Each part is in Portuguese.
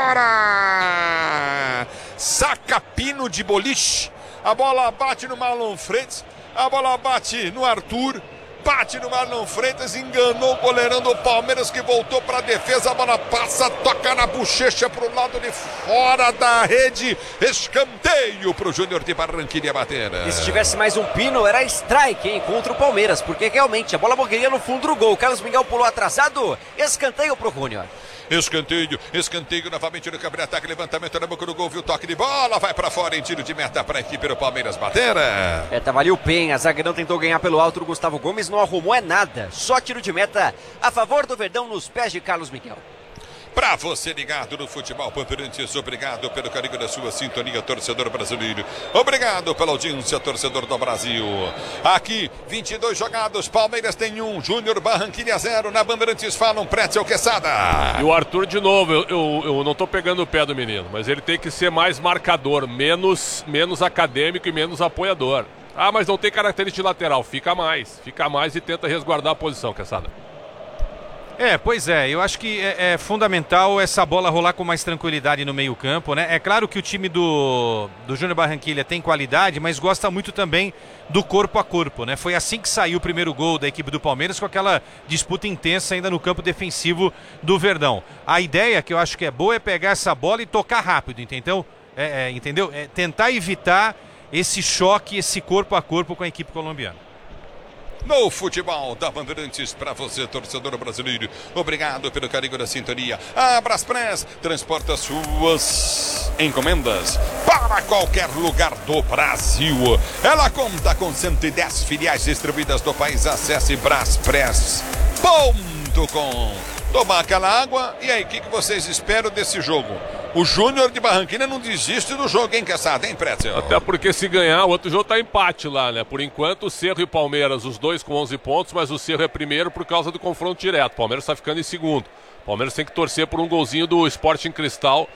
fora! Saca pino de boliche. A bola bate no Marlon Freitas. A bola bate no Arthur. Bate no Marlon Freitas, enganou o goleirão do Palmeiras que voltou para a defesa. A bola passa, toca na bochecha para o lado de fora da rede. Escanteio para o Júnior de Barranquilla bater. E se tivesse mais um pino, era strike, hein, contra o Palmeiras, porque realmente a bola morreria no fundo do gol. Carlos Miguel pulou atrasado, escanteio para o Júnior. Escanteio novamente no campo de ataque, levantamento na boca do gol, viu o toque de bola, vai pra fora em tiro de meta pra equipe do Palmeiras bater. Tava ali o Penha, zagueirão tentou ganhar pelo alto do Gustavo Gomes, não arrumou nada, só tiro de meta a favor do Verdão nos pés de Carlos Miguel. Pra você ligado no Futebol Bandeirantes, obrigado pelo carinho da sua sintonia, torcedor brasileiro. Obrigado pela audiência, torcedor do Brasil. Aqui, 22 jogados, Palmeiras tem 1, Júnior Barranquilla 0. Na Bandeirantes falam Pretzel Quesada. E o Arthur de novo, eu não tô pegando o pé do menino, mas ele tem que ser mais marcador, menos acadêmico e menos apoiador. Ah, mas não tem característica de lateral, fica mais e tenta resguardar a posição, Quesada. Pois é, eu acho que é fundamental essa bola rolar com mais tranquilidade no meio campo, né? É claro que o time do Júnior Barranquilla tem qualidade, mas gosta muito também do corpo a corpo, né? Foi assim que saiu o primeiro gol da equipe do Palmeiras, com aquela disputa intensa ainda no campo defensivo do Verdão. A ideia, que eu acho que é boa, é pegar essa bola e tocar rápido, entendeu? Entendeu? Tentar evitar esse choque, esse corpo a corpo com a equipe colombiana. No Futebol da Bandeirantes, para você, torcedor brasileiro, obrigado pelo carinho da sintonia. A Braspress transporta suas encomendas para qualquer lugar do Brasil. Ela conta com 110 filiais distribuídas do país. Acesse braspress.com. Tomar aquela água. E aí, o que vocês esperam desse jogo? O Júnior de Barranquilla não desiste do jogo, hein, Quesada, hein, Pretzel? Até porque se ganhar, o outro jogo tá empate lá, né? Por enquanto, o Cerro e o Palmeiras, os dois com 11 pontos, mas o Cerro é primeiro por causa do confronto direto. O Palmeiras tá ficando em segundo. O Palmeiras tem que torcer por um golzinho do Sporting Cristal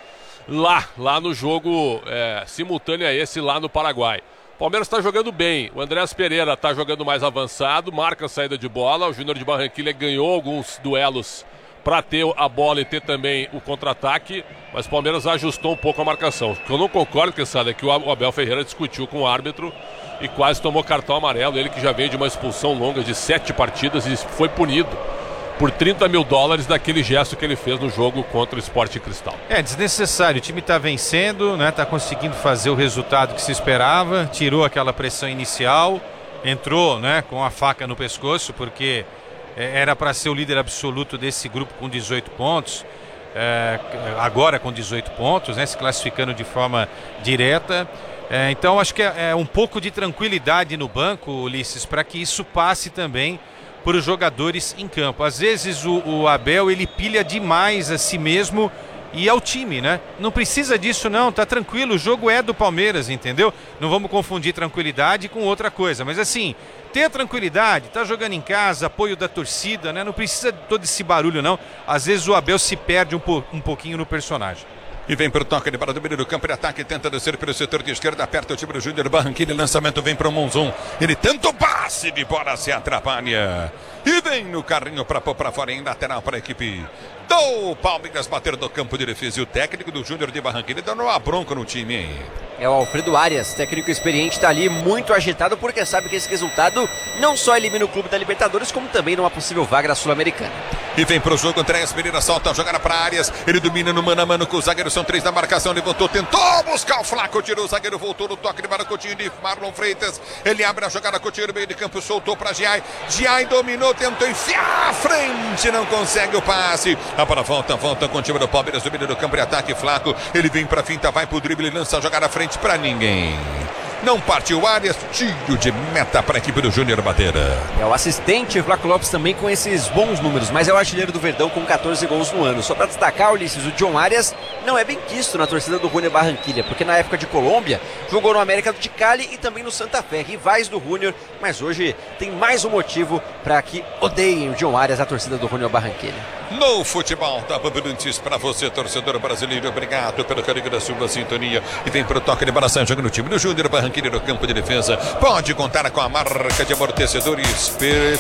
lá no jogo simultâneo a esse lá no Paraguai. O Palmeiras está jogando bem, o Andrés Pereira está jogando mais avançado, marca a saída de bola, o Júnior de Barranquilla ganhou alguns duelos para ter a bola e ter também o contra-ataque, mas o Palmeiras ajustou um pouco a marcação. O que eu não concordo, Quesada, é que o Abel Ferreira discutiu com o árbitro e quase tomou cartão amarelo, ele que já veio de uma expulsão longa de 7 partidas e foi punido por $30 mil daquele gesto que ele fez no jogo contra o Sporting Cristal. Desnecessário, o time está vencendo, né? Tá conseguindo fazer o resultado que se esperava, tirou aquela pressão inicial, entrou, né, com a faca no pescoço, porque era para ser o líder absoluto desse grupo com 18 pontos, agora com 18 pontos, né, se classificando de forma direta. Então acho que é um pouco de tranquilidade no banco, Ulisses, para que isso passe também para os jogadores em campo. Às vezes o Abel, ele pilha demais a si mesmo e ao time, né? Não precisa disso não, tá tranquilo, o jogo é do Palmeiras, entendeu? Não vamos confundir tranquilidade com outra coisa, mas assim, ter tranquilidade, tá jogando em casa, apoio da torcida, né? Não precisa de todo esse barulho não, às vezes o Abel se perde um pouquinho no personagem. E vem para o toque de bola do meio do campo de ataque, tenta descer pelo setor de esquerda, aperta o time do Júnior Barranquilla, lançamento vem para o Monzon, ele tenta o passe de bola, se atrapalha, e vem no carrinho para pôr para fora em lateral para a equipe do Palmeiras bater do campo de defesa. E o técnico do Júnior de Barranquilla dando uma bronca no time, hein? É o Alfredo Arias, técnico experiente, está ali muito agitado porque sabe que esse resultado não só elimina o clube da Libertadores, como também numa possível vaga da Sul-Americana. E vem pro jogo, Andrés Pereira solta a jogada para Arias, ele domina no mano a mano com o zagueiro, são 3 na marcação, levantou, tentou buscar o Flaco, tirou o zagueiro, voltou no toque de bola, Coutinho de Marlon Freitas, ele abre a jogada, Coutinho no meio de campo, soltou para Giai, Giai dominou, tentou enfiar à frente, não consegue o passe, a bola volta com o time do Palmeiras, domina do campo de ataque, Flaco, ele vem pra finta, vai pro drible, lança a jogada à frente para ninguém. Não partiu Arias, tiro de meta para a equipe do Júnior bater. É o assistente Flaco Lopes também com esses bons números, mas é o artilheiro do Verdão com 14 gols no ano. Só para destacar, Ulisses, o John Arias não é bem quisto na torcida do Júnior Barranquilla, porque na época de Colômbia jogou no América de Cali e também no Santa Fé, rivais do Júnior, mas hoje tem mais um motivo para que odeiem o John Arias, a torcida do Júnior Barranquilla. no futebol da Bandeirantes para você, torcedor brasileiro. Obrigado pelo carinho da sua sintonia. E vem pro toque de bola, jogando no time do Júnior Barranquilla no campo de defesa. Pode contar com a marca de amortecedores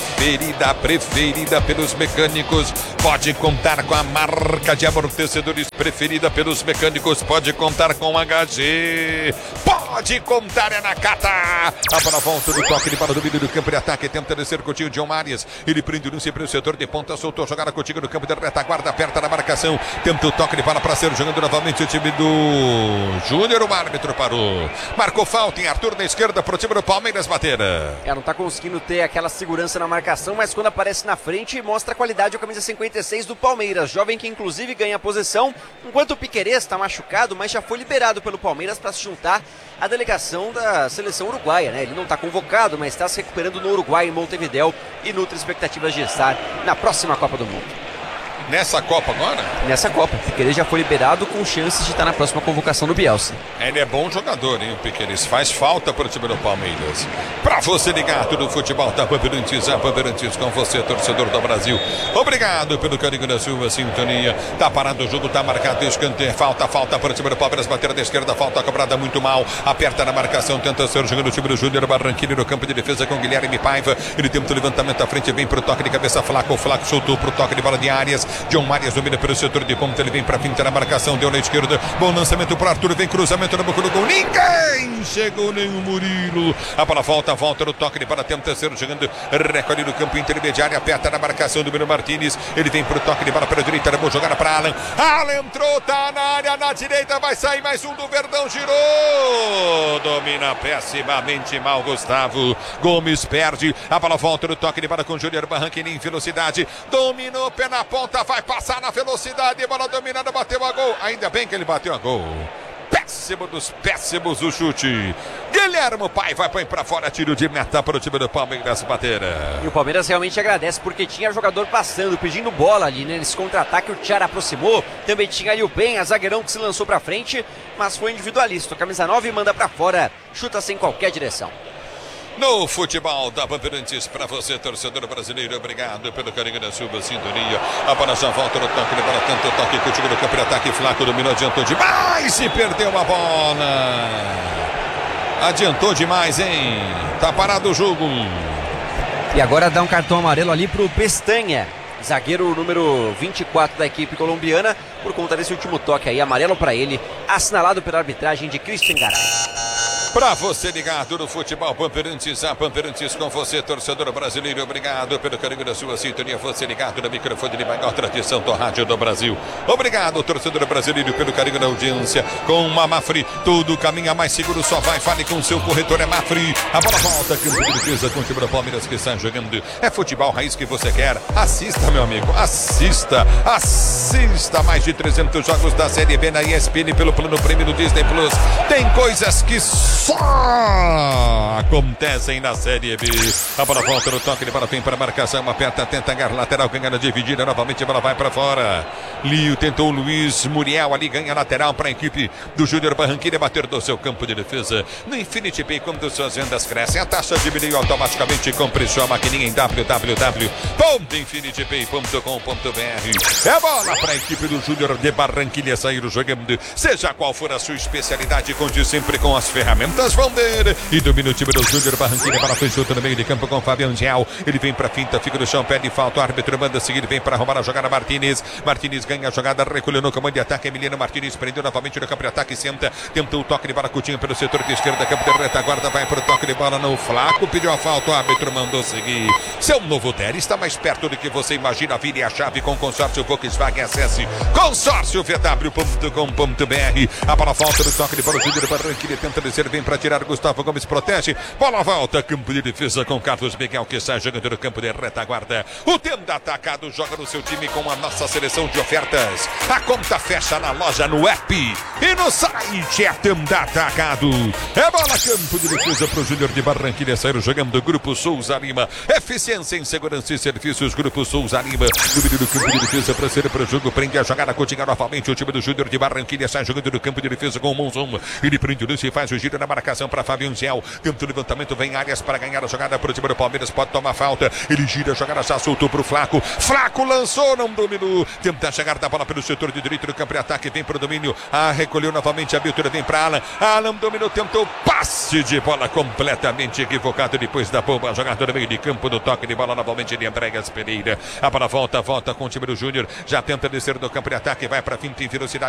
preferida pelos mecânicos. Pode contar com a marca de amortecedores preferida pelos mecânicos. Pode contar com HG. Pode contar, é na Cata. A bola volta do toque de bola do meio do campo de ataque. Tenta descer Coutinho, John Marias. Ele prende o lance para o setor de ponta. Soltou, jogada Coutinho no campo de retaguarda. Aperta na marcação. Tenta o toque de bola para ser jogando novamente o time do Júnior. O árbitro parou. Marcou falta em Arthur na esquerda para o time do Palmeiras bater. Não tá conseguindo ter aquela segurança na marcação, mas quando aparece na frente mostra a qualidade da camisa 56 do Palmeiras. Jovem que inclusive ganha a posição, enquanto o Piquerez está machucado, mas já foi liberado pelo Palmeiras para se juntar à delegação da seleção uruguaia, né? Ele não está convocado, mas está se recuperando no Uruguai, em Montevidéu, e nutre expectativas de estar na próxima Copa do Mundo. Nessa Copa agora? Nessa Copa. O Piquerez já foi liberado com chances de estar na próxima convocação do Bielsa. Ele é bom jogador, hein, o Piquerez. Faz falta para o time do Palmeiras. Para você ligado do futebol da Bandeirantes, a Bandeirantes com você, torcedor do Brasil. Obrigado pelo carinho da sua sintonia. Tá parado o jogo, tá marcado escanteio. Falta para o time do Palmeiras. Bater da esquerda, falta cobrada muito mal. Aperta na marcação, tenta ser jogando o time do Júnior Barranquilla no campo de defesa com Guilherme Paiva. Ele tenta o levantamento à frente, vem pro toque de cabeça, Flaco. O Flaco soltou pro toque de bola de Arias. John Marias domina pelo setor de ponta, ele vem pra pinta na marcação, deu na esquerda, bom lançamento pro Arthur, vem cruzamento na boca do gol, ninguém chegou, nem o Murilo. A bola volta no toque de bola, tenta ser jogando, recolhe no campo intermediário, aperta na marcação do Bruno Martínez, ele vem pro toque de bola pela direita, boa jogada para Alan entrou, tá na área, na direita, vai sair mais um do Verdão, girou, domina pessimamente mal Gustavo Gomes, perde, a bola volta no toque de bola com Júnior Barranquilla em velocidade, dominou, pé na ponta, vai passar na velocidade, bola dominada, bateu a gol, ainda bem que ele bateu a gol. Péssimo dos péssimos o chute. Guilherme Paiva põe pra fora, tiro de meta para o time do Palmeiras bater. E o Palmeiras realmente agradece porque tinha jogador passando, pedindo bola ali, né? Nesse contra-ataque o Thiara aproximou, também tinha ali o Ben, zagueirão que se lançou pra frente, mas foi individualista. O camisa 9 manda pra fora, chuta sem qualquer direção. No futebol da Bandeirantes, para você, torcedor brasileiro, obrigado pelo carinho da sua sintonia. A bola já volta no toque de bola, tenta o toque contigo no campo de ataque, Flaco dominou, adiantou demais e perdeu a bola. Adiantou demais, hein? Tá parado o jogo. E agora dá um cartão amarelo ali pro Pestanha, zagueiro número 24 da equipe colombiana, por conta desse último toque aí, amarelo para ele, assinalado pela arbitragem de Christian Garay. Para você ligado no futebol Bandeirantes, a Bandeirantes com você, torcedor brasileiro, obrigado pelo carinho da sua sintonia, você ligado no microfone de maior tradição do rádio do Brasil. Obrigado, torcedor brasileiro, pelo carinho da audiência. Com uma Mafre, tudo caminha mais seguro, só vai, fale com seu corretor, é Mafre. A bola volta, campo de defesa com o time do Palmeiras que está jogando. É futebol raiz que você quer. Assista, meu amigo, assista mais de 300 jogos da Série B na ESPN pelo plano prêmio do Disney Plus. Tem coisas que só acontecem na Série B. A bola volta no toque de bola, vem para a marcação, aperta, tenta ganhar lateral, ganha na dividida, novamente a bola vai para fora. Lio tentou o Luiz Muriel ali, ganha lateral para a equipe do Júnior Barranquilla bater do seu campo de defesa. No Infinity Pay, quando suas vendas crescem, a taxa diminui automaticamente. Compre sua maquininha em www.infinitypay.com.br. É bola para a equipe do Júnior de Barranquilla sair jogando. Seja qual for a sua especialidade, conte sempre com as ferramentas Vonder. E domina o time do Júnior Barranquilla. Bola foi solta no meio de campo com Fabian Gial. Ele vem pra finta, fica no chão, pede falta. O árbitro manda seguir, vem pra roubar a jogada. Martínez ganha a jogada, recolheu no comando de ataque. Emiliano Martínez prendeu novamente no campo de ataque. Senta, tentou o toque de bola, Coutinho pelo setor de esquerda. Campo de retaguarda, vai pro toque de bola no Flaco. Pediu a falta, o árbitro mandou seguir. Seu novo Ter está mais perto do que você imagina. Vire a chave com consórcio Volkswagen. Acesse consórciovw.com.br. A bola volta no toque de bola. O Júnior Barranquilla tenta descer, vem para tirar, Gustavo Gomes protege, bola volta, campo de defesa com Carlos Miguel que sai jogando no campo de retaguarda. O Tenda Atacado joga no seu time com a nossa seleção de ofertas. A conta fecha na loja, no app e no site. É Tenda Atacado. É bola, campo de defesa para o Júnior de Barranquilla sair jogando. Grupo Souza Lima, eficiência em segurança e serviços. Grupo Souza Lima, domínio do campo de defesa para ser para o jogo, prende a jogada, continua novamente o time do Júnior de Barranquilla sai jogando no campo de defesa com o Monzon. Ele prende o lance e faz o giro na marcação para Fábio Angel. Tenta o levantamento, vem Arias para ganhar a jogada para o time do Palmeiras. Pode tomar falta. Ele gira a jogada, já soltou para o Flaco. Flaco lançou, não dominou. Tenta chegar da bola pelo setor de direito do campo de ataque. Vem para o domínio. Recolheu novamente a abertura. Vem para Alan. Alan dominou, tentou passe de bola completamente equivocado depois da bomba. Jogador no meio de campo do toque de bola novamente de Andréas Pereira. A bola volta com o time do Júnior. Já tenta descer do campo de ataque. Vai para 20 em velocidade.